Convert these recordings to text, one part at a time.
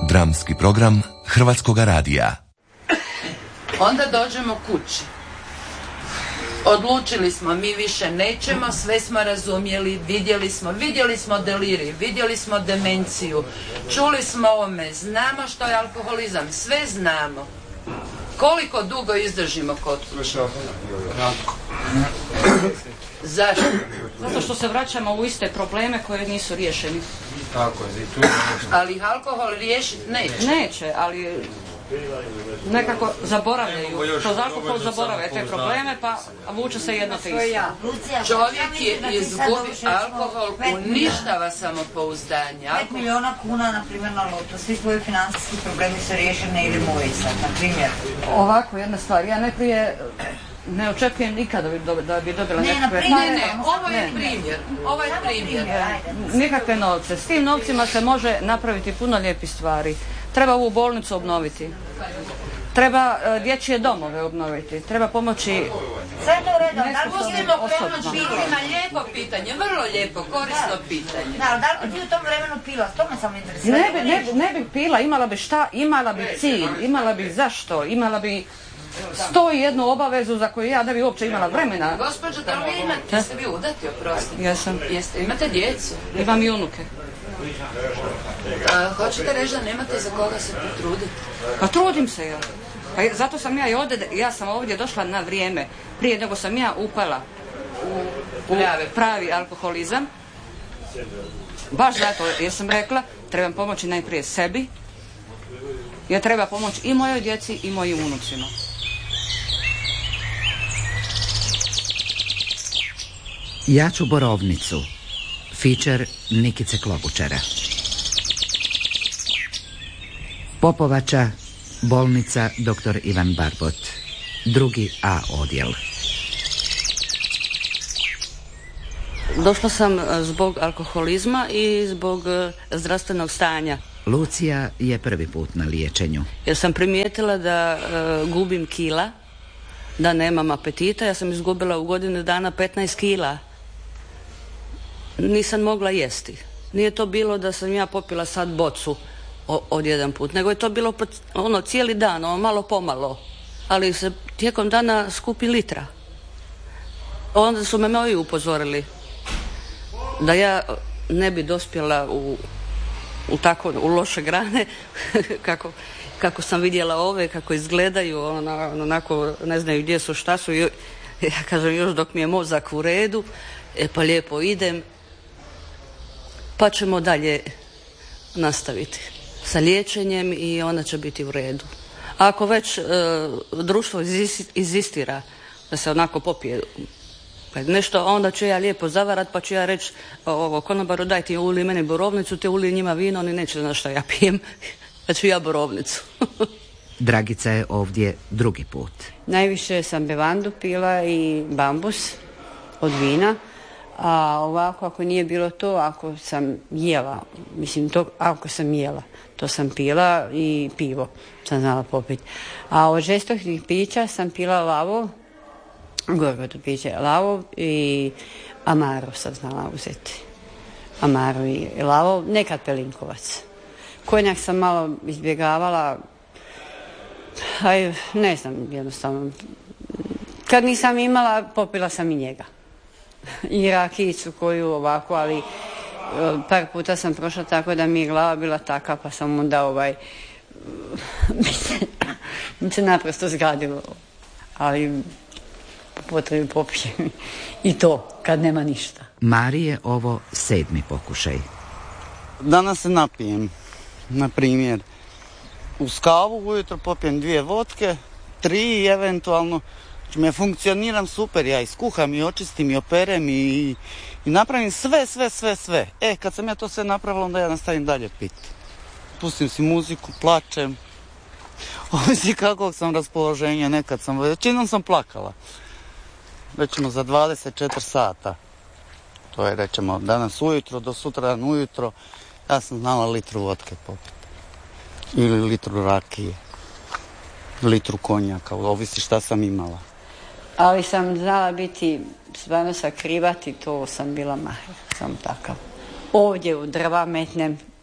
Dramski program Hrvatskoga radija. Onda dođemo kući. Odlučili smo, mi više nećemo, sve smo razumjeli, vidjeli smo delirij, vidjeli smo demenciju, čuli smo ovome, znamo što je alkoholizam, sve znamo. Koliko dugo izdržimo kod kuće? Zašto? Zato što se vraćamo u iste probleme koje nisu riješeni. Tako je, ali ih alkohol riješiti neće. Neće, ali nekako zaboravljaju. Kroz alkohol zaboravljaju te probleme, pa vuče se jedno te isto. Čovjek je izgubi alkohol, uništava samopouzdanje. 5 milijuna kuna, na primjer, na loto. Svi svoji financijski problemi su riješeni, ne idemo u sad, na primjer. Ovako, jedna stvar. Ja najprije ne očekujem nikada da bi dobila nekakve pare. Ne, ovo je primjer. Nikakve novce. S tim novcima se može napraviti puno lijepih stvari. Treba ovu bolnicu obnoviti. Treba dječje domove obnoviti. Treba pomoći. Sve to redom. Lijepo pitanje, vrlo lijepo, korisno pitanje. Da, da li bi ti u tom vremenu pila? To me samo interesira. Ne bi pila, imala bi šta, imala bi cilj, imala bi zašto, imala bi 101 obavezu za koju ja ne bi uopće imala vremena. Gospođo, da li vi imate, jeste vi udati, oprostite? Jesam. Imate djecu? Imam i unuke. Hoćete reći da nemate za koga se potruditi? Pa trudim se ja. Pa zato sam ja i ovdje, ja sam ovdje došla na vrijeme. Prije nego sam ja upala u pravi alkoholizam. Baš zato, jer sam rekla, trebam pomoći najprije sebi, jer treba pomoći i mojoj djeci i mojim unucima. Ja ću Borovnicu. Feature Nikice Klobučara. Popovača, bolnica dr. Ivan Barbot. 2. A odjel. Došla sam zbog alkoholizma i zbog zdravstvenog stanja. Lucija je prvi put na liječenju. Jer sam primijetila da gubim kila, da nemam apetita. Ja sam izgubila u godinu dana 15 kila. Nisam mogla jesti. Nije to bilo da sam ja popila sad bocu od jedan put, nego je to bilo cijeli dan, malo pomalo. Ali se tijekom dana skupi litra. Onda su me moji upozorili da ja ne bi dospjela u loše grane kako sam vidjela ove, kako izgledaju, onako ne znaju gdje su, šta su. Ja kažem, još dok mi je mozak u redu, pa lijepo idem, pa ćemo dalje nastaviti sa liječenjem i ona će biti u redu. A ako već društvo inzistira da se onako popije nešto, onda ću ja lijepo zavarat, pa ću ja reći konobaru, daj ti uli meni borovnicu, te uli njima vino, oni neće znaš šta ja pijem, pa ću ja borovnicu. Dragica je ovdje drugi put. Najviše sam bevandu pila i bambus od vina, a ovako ako nije bilo to, ako sam jela, ako sam jela, to sam pila i pivo sam znala popiti. A od žestokih pića sam pila lavo, gorgoto piće, lavo i amaro sam znala uzeti. Amaro i lavo, nekad pelinkovac. Konjak sam malo izbjegavala, ne znam, jednostavno. Kad nisam imala, popila sam i njega. I rakijicu koju ovako, ali par puta sam prošla tako da mi je glava bila taka, pa sam onda mi se naprosto zgadilo. Ali po potrebi popijem i to, kad nema ništa. Mari je ovo 7. pokušaj. Danas se napijem, na primjer, uz kavu ujutro popijem 2 vodke, 3 eventualno. Ja funkcioniram super, ja iskuham i očistim i operem i napravim sve. Kad sam ja to sve napravila, onda ja nastavim dalje piti. Pustim si muziku, plačem. Ovisi kakvog sam raspoloženja, većinom sam plakala. Recimo za 24 sata. To je, recimo, danas ujutro do sutradan ujutro, ja sam znala litru vodke popiti. Ili litru rakije. Litru konjaka, ovisi šta sam imala. Ali sam znala biti, stvarno sakrivati, to sam bila maher, sam takav. Ovdje u drva metnem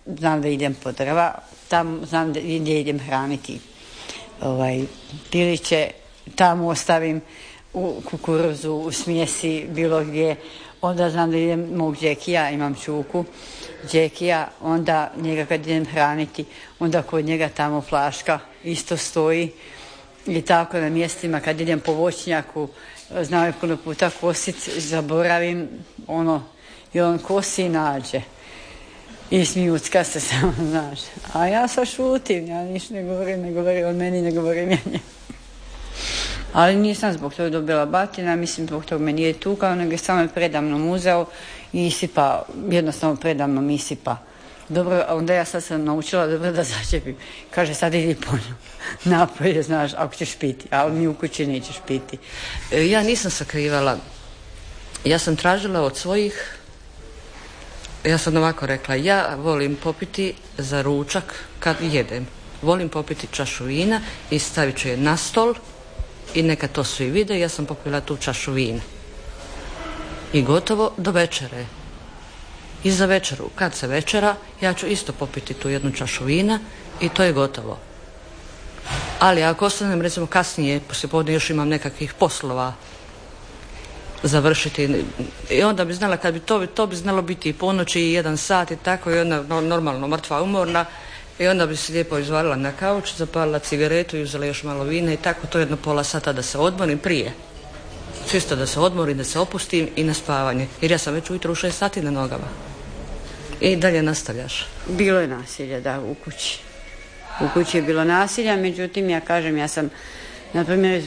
znam da idem po drva, tamo znam gdje idem hraniti piliće, tamo ostavim u kukuruzu, u smjesi, bilo gdje. Onda znam da idem mog džekija, imam čuku, džekija, onda njega kad idem hraniti, onda kod njega tamo flaška isto stoji i tako na mjestima kad idem po voćnjaku, znao je puno puta kosit, zaboravim i on kosi i nađe. I smijucka se samo, znaš. A ja sad šutim, ja ništa ne govori on meni, ne govorim ja njemu. Ali nisam zbog toga dobila batina, mislim zbog toga me nije tukao, nego je samo predamnom uzeo i isipa, jednostavno predamnom isipa. Dobro, onda ja sad sam naučila dobro da začepim. Kaže, sad idi po nju napolje, znaš, ako ćeš piti, ali mi u kući nećeš piti. Ja nisam sakrivala, ja sam tražila od svojih. Ja sam ovako rekla, ja volim popiti za ručak kad jedem. Volim popiti čašu vina i stavit ću je na stol i neka to svi vide, ja sam popila tu čašu vina. I gotovo do večere. I za večeru, kad se večera, ja ću isto popiti tu jednu čašu vina i to je gotovo. Ali ako ostanem, recimo kasnije, poslijepodne još imam nekakvih poslova završiti i onda bi znala kad bi to bi znalo biti i ponoći i 1 sat i tako i onda normalno mrtva umorna i onda bi se lijepo izvalila na kauč, zapalila cigaretu i uzela još malo vina i tako to jedno pola sata da se odmorim prije. Čisto da se odmorim, da se opustim i na spavanje. Jer ja sam već ujutro u 6 sati na nogama. I dalje nastavljaš. Bilo je nasilja, da, u kući. U kući je bilo nasilja, međutim ja kažem, ja sam na primjer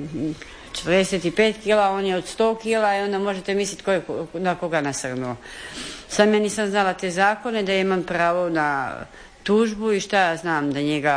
45 kila, on je od 100 kila i onda možete misliti na koga nasrnuo. Sam ja nisam znala te zakone, da imam pravo na tužbu i šta ja znam,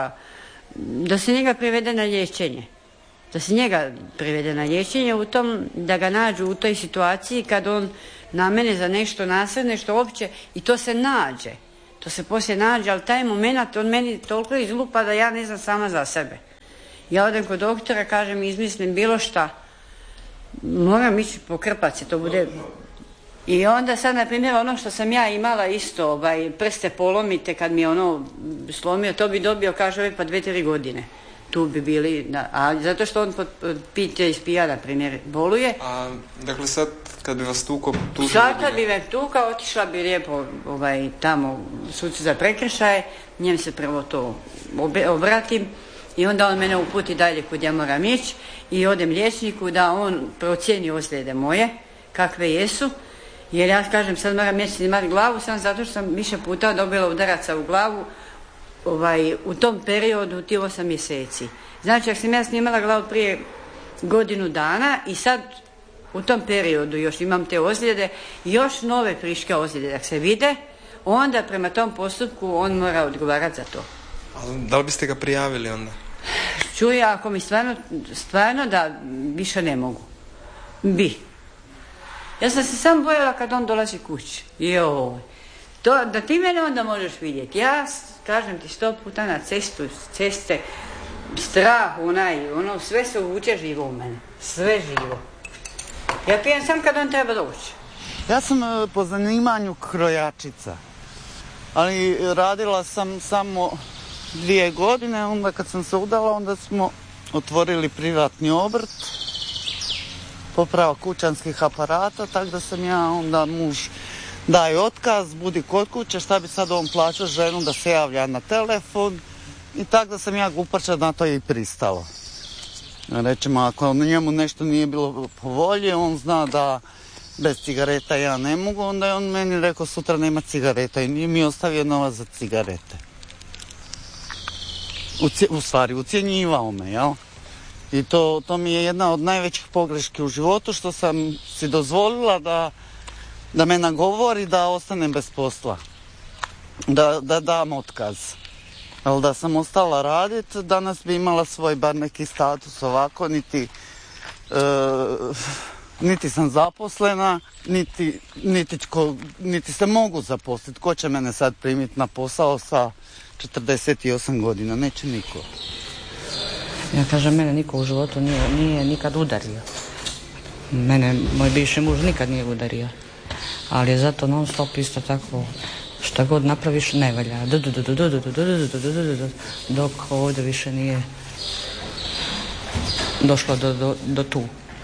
da se njega privede na liječenje. Da se njega privede na liječenje u tom, da ga nađu u toj situaciji kad on na mene za nešto nasrne, što uopće, i to se nađe. To se poslije nađe, ali taj moment on meni toliko izlupa da ja ne znam sama za sebe. Ja odem kod doktora, kažem, izmislim bilo šta. Moram ići pokrpat se, to bude. I onda sad, na primjer, ono što sam ja imala isto, prste polomite kad mi je slomio, to bi dobio, kaže uvijek, pa 2-3 godine. Tu bi bili, a zato što on pije iz pija, na primjer, boluje. A, dakle, sad kad bi vas tukao... Sad kad bi me tukao, otišla bi lijepo tamo sucu za prekršaje, njem se prvo to obratim i onda on mene uputi dalje kud ja moram ići i odem liječniku da on procijeni ozljede moje, kakve jesu, jer ja kažem sad moram imati glavu samo zato što sam više puta dobila udaraca u glavu u tom periodu ti 8 mjeseci. Znači, ako sam ja snimala glavu prije godinu dana i sad u tom periodu još imam te ozljede, još nove friške ozljede, ako se vide, onda prema tom postupku on mora odgovarati za to. Ali da li biste ga prijavili onda? Čuje, ako mi stvarno da više ne mogu. Bi. Ja sam se samo bojala kad on dolazi kući. To, da ti mene onda možeš vidjeti. Ja kažem ti 100 puta na ceste, strah sve se uvuče živo u mene. Sve živo. Ja pijem sam kad on treba doći. Ja sam po zanimanju krojačica, ali radila sam samo 2 godine, onda kad sam se udala, onda smo otvorili privatni obrt, poprava kućanskih aparata, tako da sam ja onda muž daje otkaz, budi kod kuće, šta bi sad on plaćao ženu da se javlja na telefon i tako da sam ja glupača na to i pristala. Rečemo, ako njemu nešto nije bilo po volji, on zna da bez cigareta ja ne mogu, onda je on meni rekao sutra nema cigareta i nije mi ostavio novac za cigarete. U stvari, ucjenjivao me, jel? I to mi je jedna od najvećih pogreški u životu, što sam si dozvolila da me nagovori da ostanem bez posla. Da dam otkaz. Ali da sam ostala raditi, danas bi imala svoj bar neki status ovako, niti sam zaposlena, niti se mogu zaposliti. Ko će mene sad primiti na posao sa 48 godina? Neće niko. Ja kažem, mene niko u životu nije nikad udario. Mene moj bivši muž nikad nije udario. Ali je zato non stop isto tako Šta god napraviš ne valja. Dok ovdje više nije došlo do tu.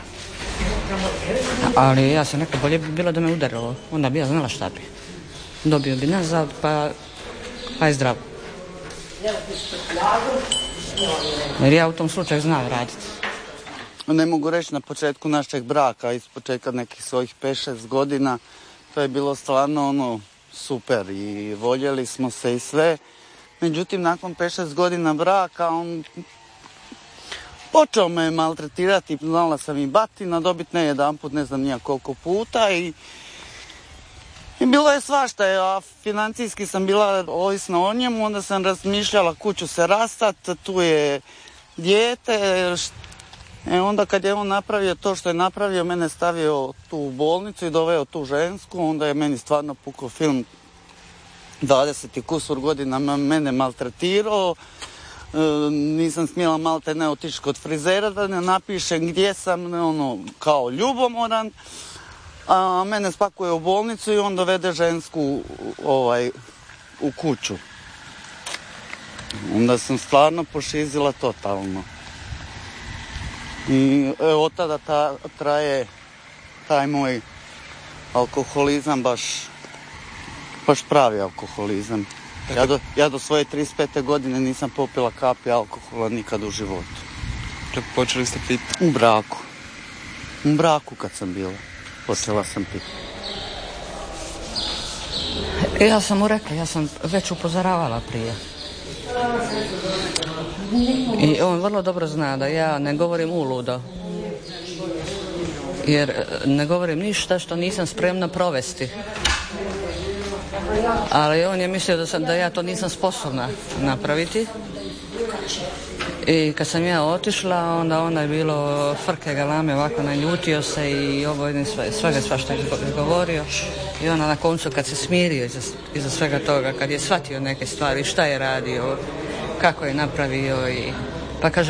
Ali ja sam nekako bolje bi bilo da me udarilo. Onda bi ja znala šta bi. Dobio bi nazad pa je zdravo. Jer ja u tom slučaju znam raditi. Ne mogu reći na početku našeg braka, iz početka nekih svojih 5-6 godina, to je bilo stvarno super i voljeli smo se i sve. Međutim, nakon 5-6 godina braka, on počeo me maltretirati, znala sam i batina dobiti ne jedanput, ne znam nija koliko puta i bilo je svašta, a financijski sam bila ovisna o njemu, onda sam razmišljala kuću se rastat, tu je dijete. Onda kad je on napravio to što je napravio, mene stavio tu u bolnicu i doveo tu žensku, onda je meni stvarno pukao film. 20 i kusur godina mene maltretirao, nisam smjela malte ne otići kod frizera da ne napišem gdje sam, kao ljubomoran, a mene spakuje u bolnicu i on dovede žensku u kuću. Onda sam stvarno pošizila totalno. I od tada traje taj moj alkoholizam, baš pravi alkoholizam. Ja do svoje 35. godine nisam popila kapi alkohola nikad u životu. Počeli ste piti? U braku kad sam bila. Počela sam piti. Ja sam mu rekla, ja sam već upozoravala prije. I on vrlo dobro zna da ja ne govorim uludo. Jer ne govorim ništa što nisam spremna provesti. Ali on je mislio da ja to nisam sposobna napraviti. I kad sam ja otišla, onda je bilo frke galame, ovako naljutio se i ovo jedin svega svašta je govorio. I ona na koncu kad se smirio iza svega toga, kad je shvatio neke stvari, šta je radio, kako je napravio pa kaže